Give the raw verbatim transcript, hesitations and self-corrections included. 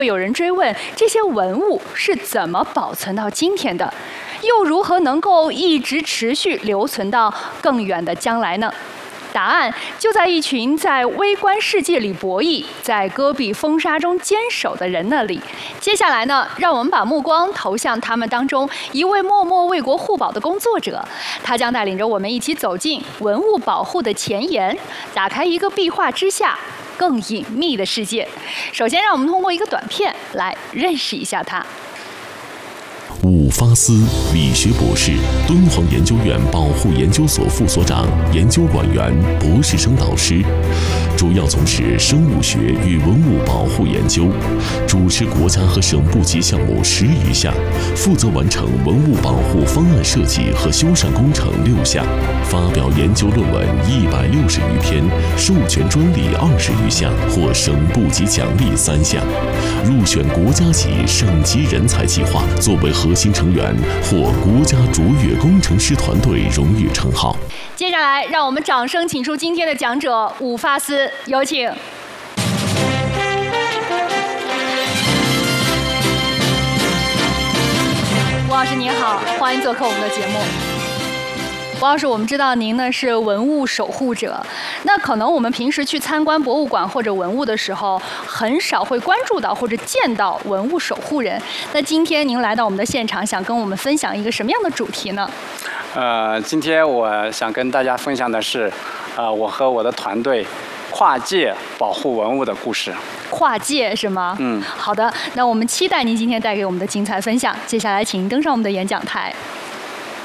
有人追问这些文物是怎么保存到今天的，又如何能够一直持续留存到更远的将来呢？答案就在一群在微观世界里博弈、在戈壁风沙中坚守的人那里。接下来呢，让我们把目光投向他们当中一位默默为国护保的工作者，他将带领着我们一起走进文物保护的前沿，打开一个壁画之下更隐秘的世界。首先，让我们通过一个短片来认识一下他。 伍发思，理学博士，敦煌研究院保护研究所副所长、研究馆员、博士生导师，主要从事生物学与文物保护研究，主持国家和省部级项目十余项，负责完成文物保护方案设计和修缮工程六项，发表研究论文一百六十余篇，授权专利二十余项，获省部级奖励三项，入选国家级省级人才计划，作为核心成员，获国家卓越工程师团队荣誉称号。 接下来，让我们掌声请出今天的讲者伍发思，有请。伍老师您好，欢迎做客我们的节目。伍老师，我们知道您呢是文物守护者，那可能我们平时去参观博物馆或者文物的时候，很少会关注到或者见到文物守护人。那今天您来到我们的现场，想跟我们分享一个什么样的主题呢？ 呃，今天我想跟大家分享的是，呃，我和我的团队跨界保护文物的故事。 跨界是吗？ 嗯， 好的，那我们期待您今天带给我们的精彩分享。接下来，请您登上我们的演讲台。